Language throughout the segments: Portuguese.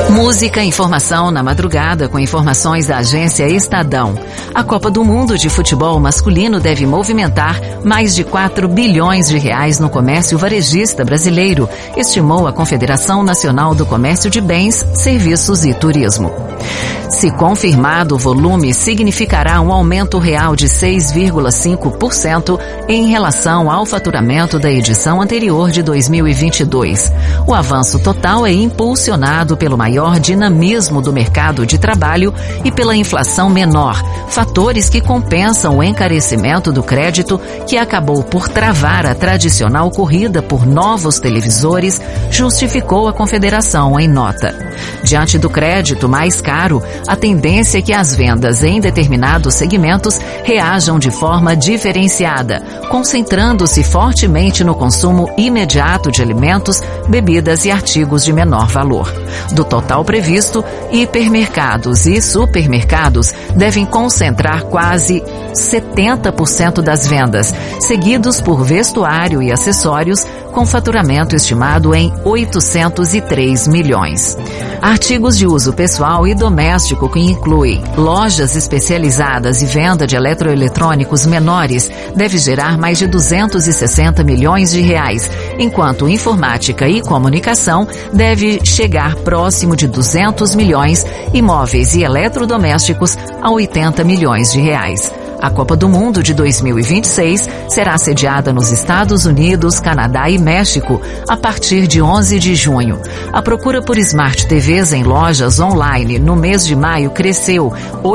Música, informação na madrugada com informações da agência Estadão. A Copa do Mundo de Futebol Masculino deve movimentar mais de 4 bilhões de reais no comércio varejista brasileiro, estimou a Confederação Nacional do Comércio de Bens, Serviços e Turismo. Se confirmado, o volume significará um aumento real de 6,5% em relação ao faturamento da edição anterior de 2022. O avanço total é impulsionado pelo maior dinamismo do mercado de trabalho e pela inflação menor, fatores que compensam o encarecimento do crédito que acabou por travar a tradicional corrida por novos televisores, justificou a Confederação em nota. Diante do crédito mais caro, a tendência é que as vendas em determinados segmentos reajam de forma diferenciada, concentrando-se fortemente no consumo imediato de alimentos, bebidas e artigos de menor valor. Do total previsto, hipermercados e supermercados devem concentrar quase 70% das vendas, seguidos por vestuário e acessórios, com faturamento estimado em 803 milhões. Artigos de uso pessoal e doméstico, que incluem lojas especializadas e venda de eletroeletrônicos menores, deve gerar mais de 260 milhões de reais, enquanto informática e comunicação deve chegar próximo de 200 milhões e móveis e eletrodomésticos a 80 milhões de reais. A Copa do Mundo de 2026 será sediada nos Estados Unidos, Canadá e México a partir de 11 de junho. A procura por Smart TVs em lojas online no mês de maio cresceu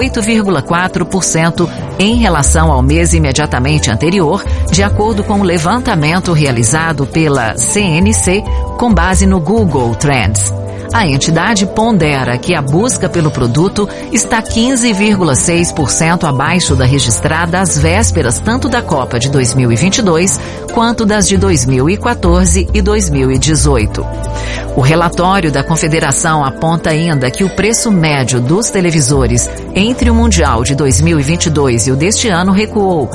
8,4% em relação ao mês imediatamente anterior, de acordo com o levantamento realizado pela CNC com base no Google Trends. A entidade pondera que a busca pelo produto está 15,6% abaixo da registrada às vésperas tanto da Copa de 2022 quanto das de 2014 e 2018. O relatório da Confederação aponta ainda que o preço médio dos televisores entre o Mundial de 2022 e o deste ano recuou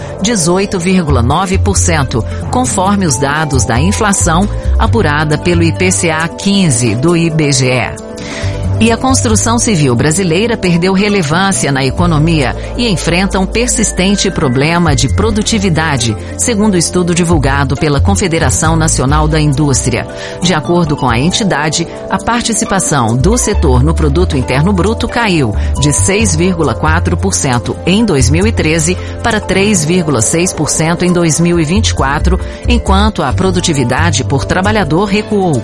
18,9%, conforme os dados da inflação apurada pelo IPCA 15 do IBGE. E a construção civil brasileira perdeu relevância na economia e enfrenta um persistente problema de produtividade, segundo o estudo divulgado pela Confederação Nacional da Indústria. De acordo com a entidade, a participação do setor no Produto Interno Bruto caiu de 6,4% em 2013 para 3,6% em 2024, enquanto a produtividade por trabalhador recuou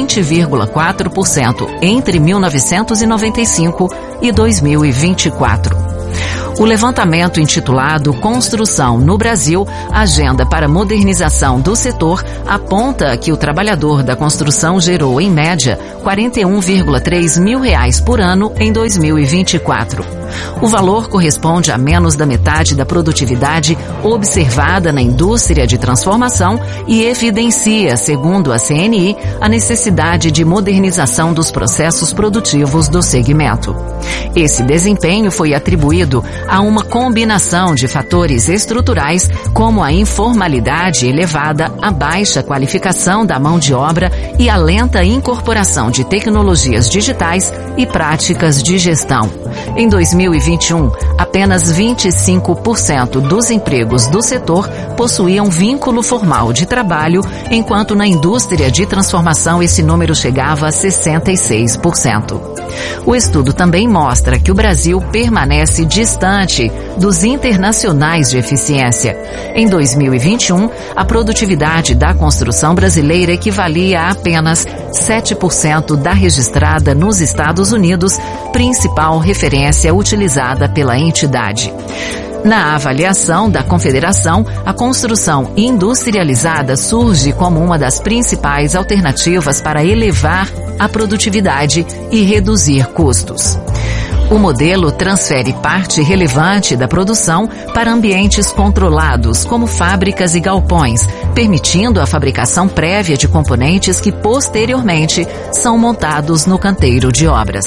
20,4% entre 1995 e 2024. O levantamento intitulado Construção no Brasil, Agenda para Modernização do Setor, aponta que o trabalhador da construção gerou, em média, R$41,3 mil por ano em 2024. O valor corresponde a menos da metade da produtividade observada na indústria de transformação e evidencia, segundo a CNI, a necessidade de modernização dos processos produtivos do segmento. Esse desempenho foi atribuído a uma combinação de fatores estruturais, como a informalidade elevada, a baixa qualificação da mão de obra e a lenta incorporação de tecnologias digitais e práticas de gestão. Em 2021, apenas 25% dos empregos do setor possuíam vínculo formal de trabalho, enquanto na indústria de transformação esse número chegava a 66%. O estudo também mostra que o Brasil permanece distante dos internacionais de eficiência. Em 2021, a produtividade da construção brasileira equivalia a apenas 7% da registrada nos Estados Unidos, principal referência utilizada pela entidade. Na avaliação da Confederação, a construção industrializada surge como uma das principais alternativas para elevar a produtividade e reduzir custos. O modelo transfere parte relevante da produção para ambientes controlados, como fábricas e galpões, permitindo a fabricação prévia de componentes que posteriormente são montados no canteiro de obras.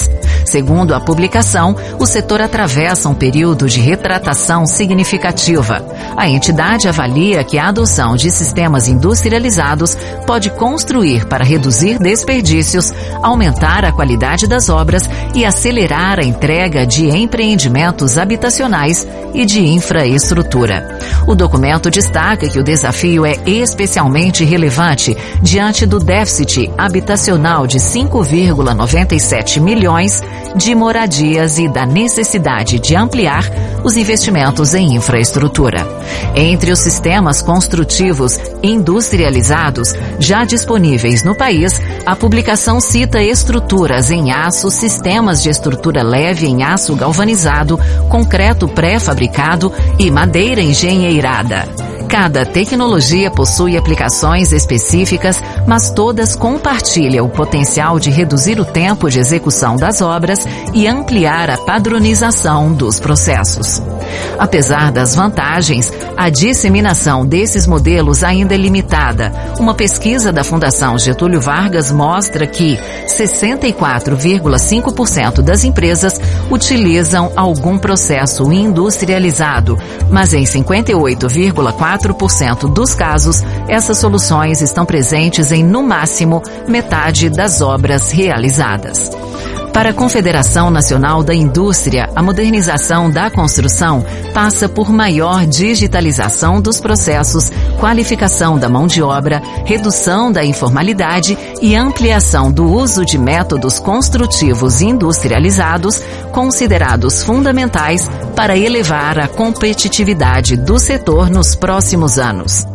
Segundo a publicação, o setor atravessa um período de retratação significativa. A entidade avalia que a adoção de sistemas industrializados pode construir para reduzir desperdícios, aumentar a qualidade das obras e acelerar a entrega de empreendimentos habitacionais e de infraestrutura. O documento destaca que o desafio é especialmente relevante diante do déficit habitacional de 5,97 milhões de moradias e da necessidade de ampliar os investimentos em infraestrutura. Entre os sistemas construtivos industrializados já disponíveis no país, a publicação cita estruturas em aço, sistemas de estrutura leve em aço galvanizado, concreto pré-fabricado e madeira engenheirada. Cada tecnologia possui aplicações específicas, mas todas compartilham o potencial de reduzir o tempo de execução das obras e ampliar a padronização dos processos. Apesar das vantagens, a disseminação desses modelos ainda é limitada. Uma pesquisa da Fundação Getúlio Vargas mostra que 64,5% das empresas utilizam algum processo industrializado, mas em 58,4% dos casos, essas soluções estão presentes em, no máximo, metade das obras realizadas. Para a Confederação Nacional da Indústria, a modernização da construção passa por maior digitalização dos processos, qualificação da mão de obra, redução da informalidade e ampliação do uso de métodos construtivos industrializados, considerados fundamentais para elevar a competitividade do setor nos próximos anos.